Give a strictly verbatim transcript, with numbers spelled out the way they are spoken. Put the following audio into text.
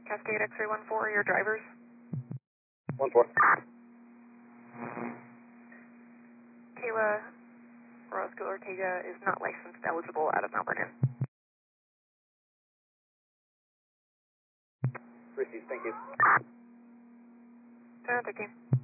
Cascade X-ray one four, your drivers. one four. Kayla Orozco Ortega is not licensed eligible out of Mount Vernon. Received, thank you. ten thirteen.